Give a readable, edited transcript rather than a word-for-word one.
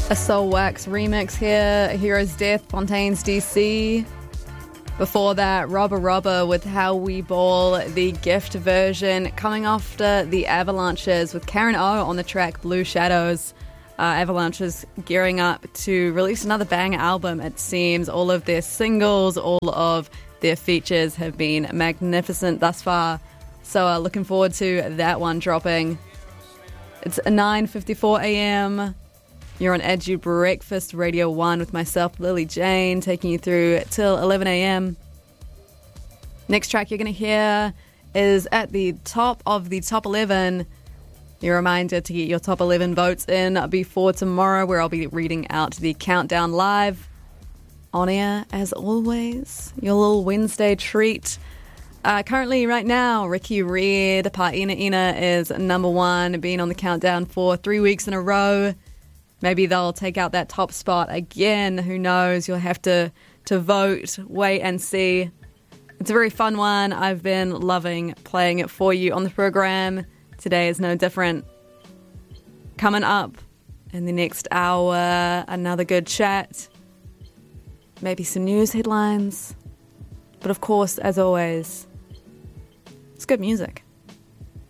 A Soul Wax remix here, Hero's Death, Fontaine's DC. Before that, Robba with How We Ball, the Gift version, coming after the Avalanches with Karen O on the track Blue Shadows. Avalanches gearing up to release another banger album, it seems. All of their singles, all of their features have been magnificent thus far. So looking forward to that one dropping. It's 9:54 a.m. You're on Edgy Breakfast Radio 1 with myself, Lily Jane, taking you through till 11 a.m. Next track you're going to hear is at the top of the top 11. Your reminder to get your top 11 votes in before tomorrow, where I'll be reading out the countdown live on air, as always. Your little Wednesday treat. Currently, right now, Ricky Red, Pa Ina Ina is number one, been on the countdown for 3 weeks in a row. Maybe they'll take out that top spot again. Who knows? You'll have to vote, wait and see. It's a very fun one. I've been loving playing it for you on the program. Today is no different. Coming up in the next hour, another good chat. Maybe some news headlines. But of course, as always, it's good music.